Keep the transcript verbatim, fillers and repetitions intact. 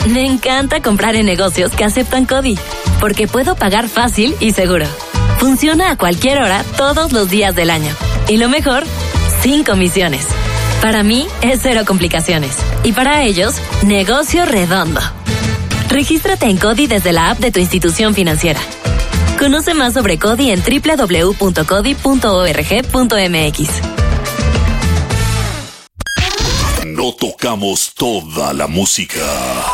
Me encanta comprar en negocios que aceptan CODI, porque puedo pagar fácil y seguro. Funciona a cualquier hora, todos los días del año. Y lo mejor, sin comisiones. Para mí, es cero complicaciones. Y para ellos, negocio redondo. Regístrate en CODI desde la app de tu institución financiera. Conoce más sobre CODI en doble u doble u doble u punto codi punto org punto m x. No tocamos toda la música.